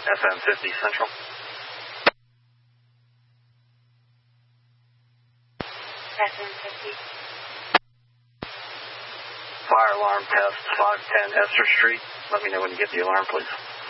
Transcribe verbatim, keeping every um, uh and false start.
F M fifty Central. F M fifty. Fire alarm test five ten Esther Street. Let me know when you get the alarm, please.